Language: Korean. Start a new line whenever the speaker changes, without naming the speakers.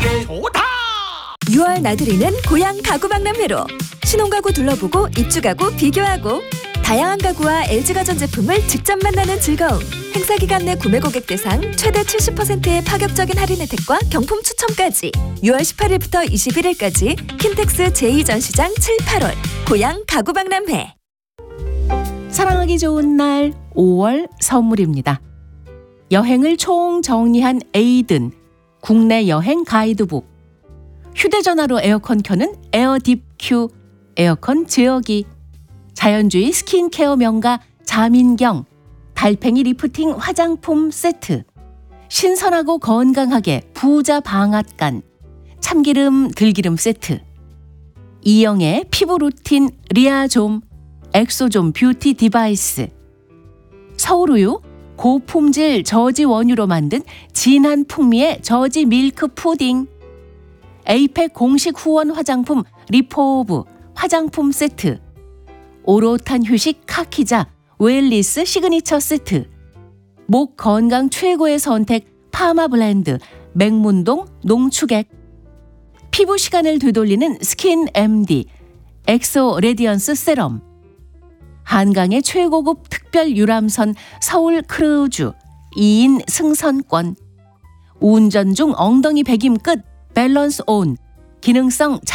좋다.
6월 나들이는 고향 가구박람회로 신혼가구 둘러보고 입주가구 비교하고 다양한 가구와 LG가전제품을 직접 만나는 즐거움. 행사기간 내 구매 고객 대상 최대 70%의 파격적인 할인 혜택과 경품 추첨까지 6월 18일부터 21일까지 킨텍스 제2전시장 7, 8월 고향 가구박람회.
사랑하기 좋은 날 5월 선물입니다. 여행을 총정리한 에이든 국내 여행 가이드북, 휴대전화로 에어컨 켜는 에어딥-Q 에어컨 제어기, 자연주의 스킨케어 명가 자민경 달팽이 리프팅 화장품 세트, 신선하고 건강하게 부자 방앗간 참기름 들기름 세트, 이영애 피부 루틴 리아좀 엑소좀 뷰티 디바이스, 서울우유 고품질 저지 원유로 만든 진한 풍미의 저지 밀크 푸딩, 에이펙 공식 후원 화장품 리포브 화장품 세트, 오롯한 휴식 카키자 웰리스 시그니처 세트, 목 건강 최고의 선택 파마 블렌드 맹문동 농축액, 피부 시간을 되돌리는 스킨 MD 엑소 레디언스 세럼, 한강의 최고급 특별 유람선 서울 크루즈 2인 승선권, 운전 중 엉덩이 배김 끝 밸런스 온 기능성